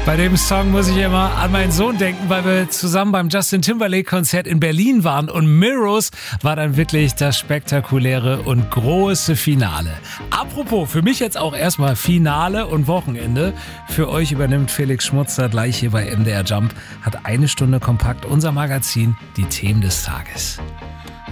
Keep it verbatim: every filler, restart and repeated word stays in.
Bei dem Song muss ich immer an meinen Sohn denken, weil wir zusammen beim Justin Timberlake-Konzert in Berlin waren und Mirrors war dann wirklich das spektakuläre und große Finale. Apropos, für mich jetzt auch erstmal Finale und Wochenende. Für euch übernimmt Felix Schmutzer gleich hier bei M D R Jump, hat eine Stunde kompakt unser Magazin, die Themen des Tages.